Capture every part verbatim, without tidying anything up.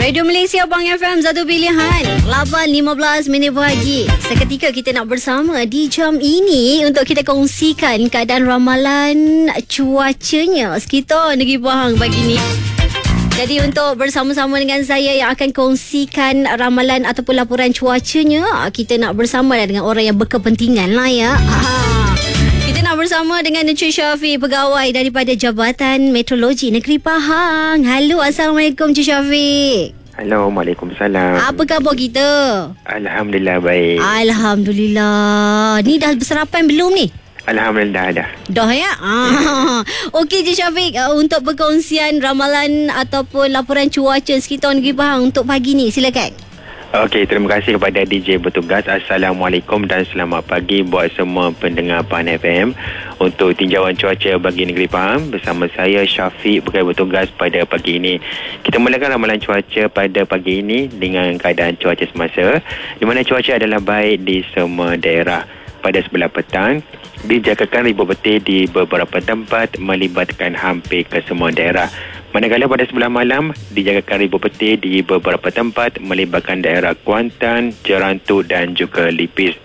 Radio Malaysia Bang F M, satu pilihan. lapan lima belas minit pagi. Seketika kita nak bersama di jam ini untuk kita kongsikan keadaan ramalan cuacanya sekitar negeri Pahang pagi ni. Jadi untuk bersama-sama dengan saya yang akan kongsikan ramalan ataupun laporan cuacanya, kita nak bersama dengan orang yang berkepentingan lah ya. Ha. Kita nak bersama dengan Encik Syafiq, pegawai daripada Jabatan Meteorologi Negeri Pahang. Halo, Assalamualaikum Encik Syafiq. Halo, Waalaikumsalam. Apa khabar kita? Alhamdulillah baik. Alhamdulillah. Ni dah bersarapan belum ni? Alhamdulillah dah. Dah ya? Ah. Okey Encik Syafiq, uh, untuk perkongsian ramalan ataupun laporan cuaca sekitar Negeri Pahang untuk pagi ni, silakan. Okey, terima kasih kepada D J bertugas. Assalamualaikum dan selamat pagi buat semua pendengar Pahang F M. Untuk tinjauan cuaca bagi Negeri Pahang bersama saya Syafiq, pegawai bertugas pada pagi ini. Kita mulakan ramalan cuaca pada pagi ini dengan keadaan cuaca semasa, di mana cuaca adalah baik di semua daerah. Pada sebelah petang, dijangkakan ribuan petir di beberapa tempat melibatkan hampir ke semua daerah. Manakala pada sebelah malam, dijangkakan ribuan petir di beberapa tempat melibatkan daerah Kuantan, Jerantut dan juga Lipis.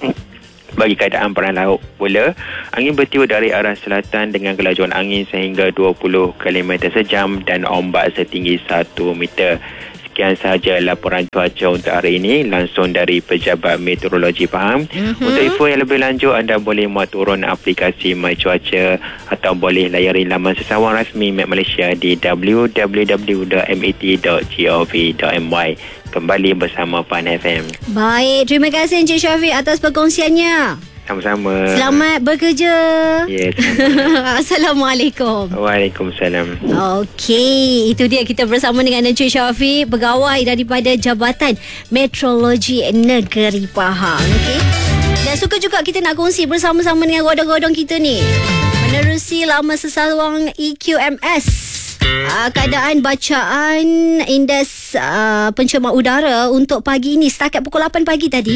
Bagi keadaan perairan laut pula, angin bertiup dari arah selatan dengan kelajuan angin sehingga dua puluh kilometer sejam dan ombak setinggi satu meter. Sekian sahaja laporan cuaca untuk hari ini langsung dari Pejabat Meteorologi Pahang. Mm-hmm. Untuk info yang lebih lanjut, anda boleh muat turun aplikasi My Cuaca atau boleh layari laman sesawang rasmi Met Malaysia di w w w dot met dot gov dot my. Kembali bersama Pahang F M. Baik, terima kasih Encik Syafiq atas perkongsiannya. Sama-sama. Selamat bekerja. Yes. Assalamualaikum. Waalaikumsalam. Okey, itu dia kita bersama dengan Encik Syafiq, pegawai daripada Jabatan Meteorologi Negeri Pahang. Okey. Dan suka juga kita nak kongsi bersama-sama dengan godong-godong kita ni. Menerusi laman sesawang E Q M S. Uh, keadaan bacaan indeks uh, pencemaran udara untuk pagi ini setakat pukul lapan pagi tadi.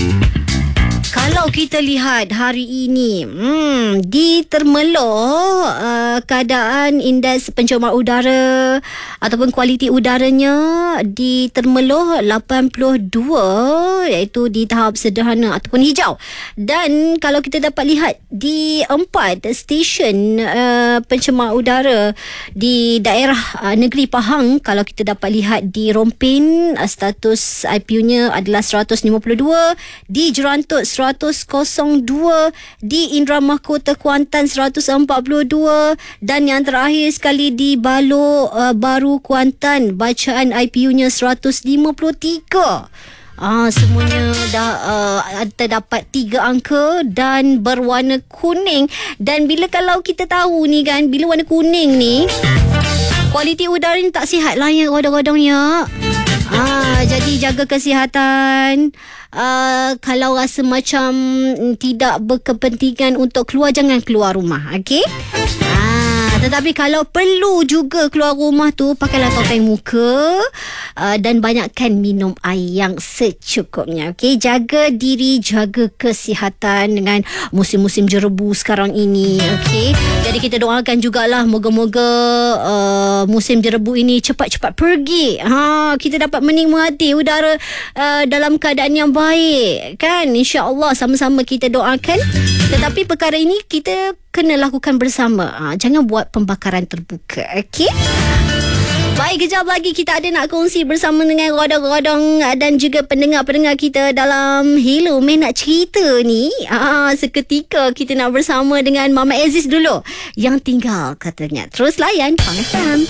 Kalau kita lihat hari ini, hmm, di Termeloh, uh, keadaan indeks pencemaran udara ataupun kualiti udaranya di Termeloh lapan puluh dua, iaitu di tahap sederhana ataupun hijau. Dan kalau kita dapat lihat di empat stesen uh, pencemaran udara di daerah uh, Negeri Pahang, kalau kita dapat lihat di Rompin, uh, status I P U-nya adalah seratus lima puluh dua, di Jerantut seratus dua, di Indra Mahkota Kuantan seratus empat puluh dua, dan yang terakhir sekali di Balo uh, Baru Kuantan, bacaan I P U-nya seratus lima puluh tiga. Ah, semuanya dah uh, terdapat tiga angka dan berwarna kuning. Dan bila kalau kita tahu ni kan, bila warna kuning ni, kualiti udara ni tak sihat lah ya godong-godongnya. Ah, jadi jaga kesihatan. Uh, kalau rasa macam tidak berkepentingan untuk keluar, jangan keluar rumah, okey? Ah, tetapi kalau perlu juga keluar rumah tu, pakailah topeng muka uh, dan banyakkan minum air yang secukupnya, okey? Jaga diri, jaga kesihatan dengan musim-musim jerebu sekarang ini, okey? Jadi kita doakan jugalah moga-moga uh, musim jerebu ini cepat-cepat pergi. Ha, kita dapat menikmati udara uh, dalam keadaan yang baik, kan? InsyaAllah sama-sama kita doakan. Tetapi perkara ini kita kena lakukan bersama. Ha, jangan buat pembakaran terbuka, okey? Baik, kejap lagi kita ada nak kongsi bersama dengan godong-godong dan juga pendengar-pendengar kita dalam Hello Main Nak Cerita ni. Ah, seketika kita nak bersama dengan Mama Aziz dulu yang tinggal katanya. Terus layan Pahang F M.